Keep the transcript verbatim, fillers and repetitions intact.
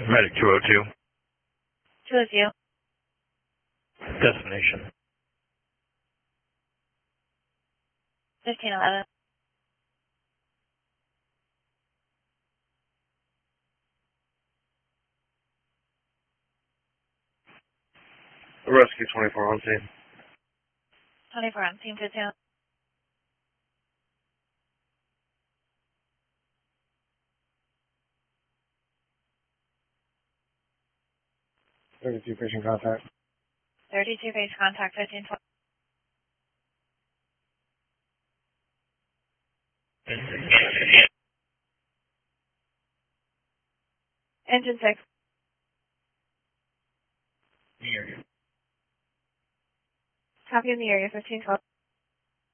Medic two oh two. two oh two. Destination. fifteen eleven. Rescue twenty-four on scene. twenty-four on scene for two. thirty-two patient contact. thirty-two base contact fifteen twenty. Engine six. Here. Copy in the area fifteen twelve.